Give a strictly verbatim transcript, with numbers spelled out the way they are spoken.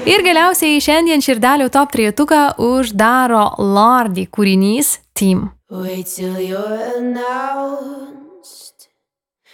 Ir galiausiai šiandien širdelių top trejetuką uždaro Lordi kūrinys Team. Wait till you're announced.